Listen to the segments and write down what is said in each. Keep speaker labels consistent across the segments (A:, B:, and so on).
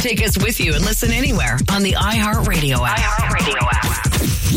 A: Take us with you and listen anywhere on the iHeartRadio app.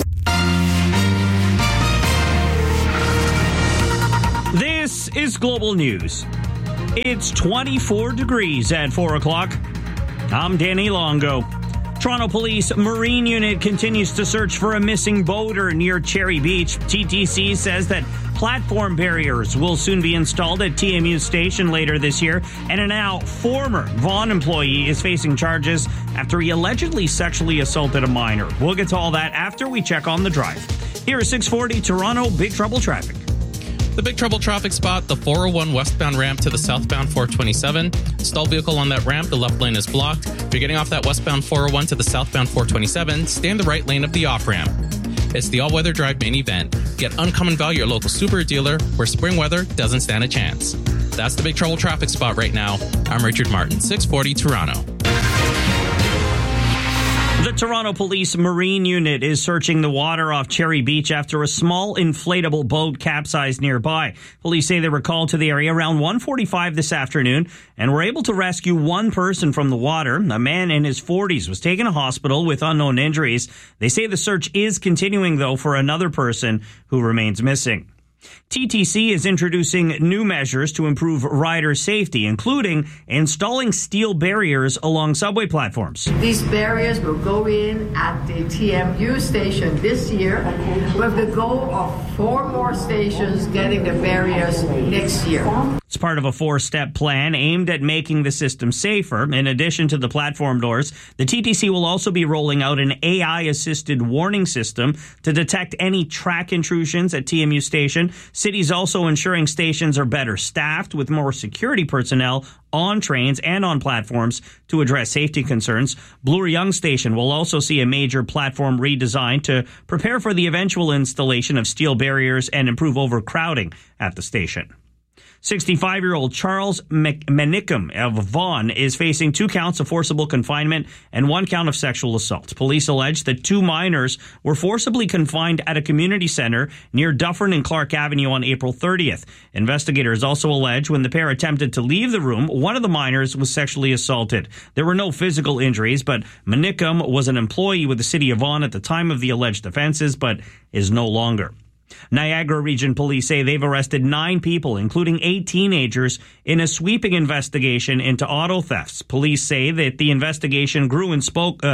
B: This is Global News. It's 24 degrees at 4 o'clock. I'm Danny Longo. Toronto Police Marine Unit continues to search for a missing boater near Cherry Beach. TTC says that platform barriers will soon be installed at TMU Station later this year. And a now former Vaughan employee is facing charges after he allegedly sexually assaulted a minor. We'll get to all that after we check on the drive. Here is 640 Toronto Big Trouble Traffic.
C: The Big Trouble traffic spot, the 401 westbound ramp to the southbound 427. Stalled vehicle on that ramp, the left lane is blocked. If you're getting off that westbound 401 to the southbound 427, stay in the right lane of the off-ramp. It's the all-weather drive main event. Get uncommon value at your local Subaru dealer where spring weather doesn't stand a chance. That's the Big Trouble traffic spot right now. I'm Richard Martin, 640 Toronto.
B: The Toronto Police Marine Unit is searching the water off Cherry Beach after a small inflatable boat capsized nearby. Police say they were called to the area around 1:45 this afternoon and were able to rescue one person from the water. A man in his 40s was taken to hospital with unknown injuries. They say the search is continuing, though, for another person who remains missing. TTC is introducing new measures to improve rider safety, including installing steel barriers along subway platforms.
D: These barriers will go in at the TMU station this year with the goal of 4 more stations getting the barriers next year.
B: It's part of a 4-step plan aimed at making the system safer. In addition to the platform doors, the TTC will also be rolling out an AI-assisted warning system to detect any track intrusions at TMU Station. Cities also ensuring stations are better staffed with more security personnel on trains and on platforms to address safety concerns. Bloor-Yonge Station will also see a major platform redesign to prepare for the eventual installation of steel barriers and improve overcrowding at the station. 65-year-old Charles Manicum of Vaughan is facing 2 counts of forcible confinement and 1 count of sexual assault. Police allege that 2 minors were forcibly confined at a community center near Dufferin and Clark Avenue on April 30th. Investigators also allege when the pair attempted to leave the room, one of the minors was sexually assaulted. There were no physical injuries, but Manicum was an employee with the city of Vaughan at the time of the alleged offenses, but is no longer. Niagara Region Police say they've arrested 9 people, including 8 teenagers, in a sweeping investigation into auto thefts. Police say that the investigation grew in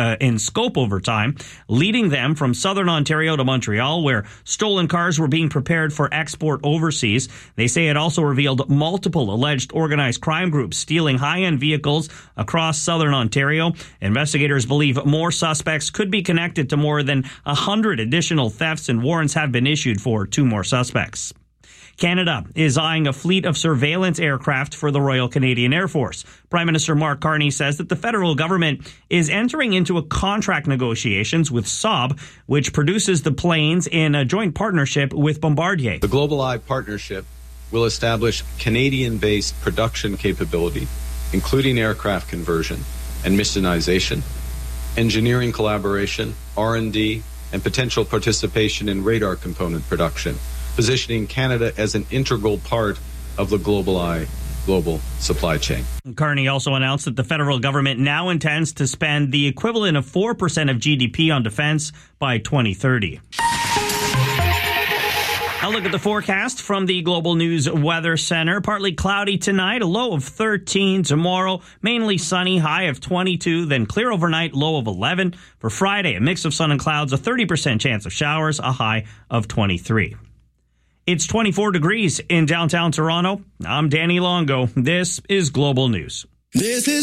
B: scope over time, leading them from southern Ontario to Montreal, where stolen cars were being prepared for export overseas. They say it also revealed multiple alleged organized crime groups stealing high-end vehicles across southern Ontario. Investigators believe more suspects could be connected to more than 100 additional thefts, and warrants have been issued for 2 more suspects. Canada is eyeing a fleet of surveillance aircraft for the Royal Canadian Air Force. Prime Minister Mark Carney says that the federal government is entering into a contract negotiations with Saab, which produces the planes in a joint partnership with Bombardier.
E: The GlobalEye partnership will establish Canadian-based production capability, including aircraft conversion and missionization, engineering collaboration, R&D, and potential participation in radar component production, positioning Canada as an integral part of the GlobalEye global supply chain.
B: Carney also announced that the federal government now intends to spend the equivalent of 4% of GDP on defense by 2030. A look at the forecast from the Global News Weather Center. Partly cloudy tonight, a low of 13. Tomorrow, mainly sunny, high of 22. Then clear overnight, low of 11. For Friday, a mix of sun and clouds, a 30% chance of showers, a high of 23. It's 24 degrees in downtown Toronto. I'm Danny Longo. This is Global News.
F: This is